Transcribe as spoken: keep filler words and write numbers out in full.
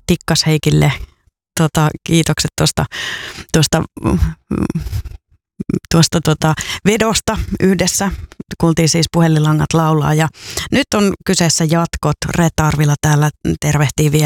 Tikkas Heikille tota, kiitokset tuosta tuosta tuosta tota, vedosta yhdessä. Kuultiin siis Puhelinlangat laulaa ja nyt on kyseessä jatkot. Reetta Arvila täällä tervehtii vielä.